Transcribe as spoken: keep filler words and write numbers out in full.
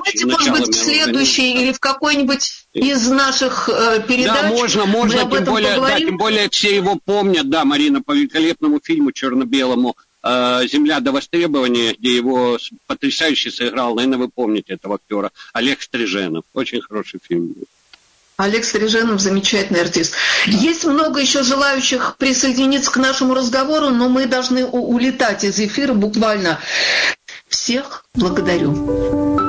давайте, может быть, в следующей или в какой-нибудь из наших э, передач. Да, можно, можно, мы об тем этом более, да, тем более все его помнят, да, Марина, по великолепному фильму черно-белому «Земля до востребования», где его потрясающе сыграл, наверное, вы помните этого актера, Олег Стриженов. Очень хороший фильм. Олег Стриженов замечательный артист. Есть много еще желающих присоединиться к нашему разговору, но мы должны улетать из эфира буквально. Всех благодарю.